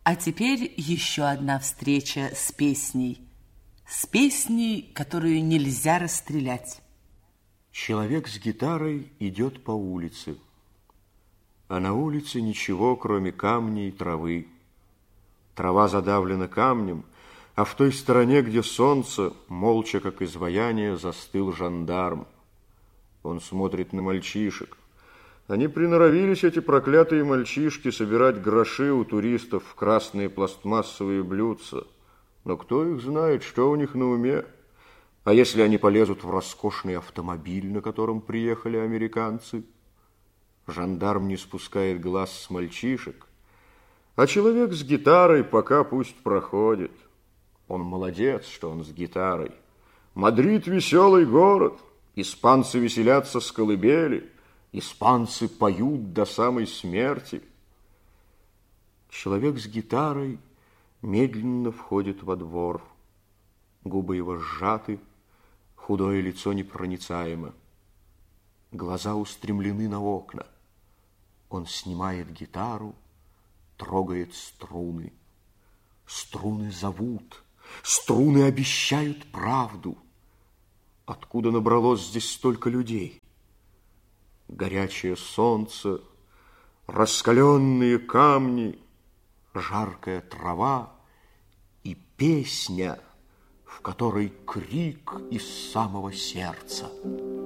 А теперь еще одна встреча с песней. С песней, которую нельзя расстрелять. Человек с гитарой идет по улице, а на улице ничего, кроме камней и травы. Трава задавлена камнем, а в той стороне, где солнце, молча, как изваяние, застыл жандарм. Он смотрит на мальчишек. Они приноровились, эти проклятые мальчишки, собирать гроши у туристов в красные пластмассовые блюдца. Но кто их знает, что у них на уме? А если они полезут в роскошный автомобиль, на котором приехали американцы? Жандарм не спускает глаз с мальчишек, а человек с гитарой пока пусть проходит. Он молодец, что он с гитарой. Мадрид — веселый город, испанцы веселятся с колыбели, испанцы поют до самой смерти. Человек с гитарой медленно входит во двор. Губы его сжаты, худое лицо непроницаемо. Глаза устремлены на окна. Он снимает гитару, трогает струны. Струны зовут, струны обещают правду. Откуда набралось здесь столько людей? Горячее солнце, раскаленные камни, жаркая трава и песня, в которой крик из самого сердца.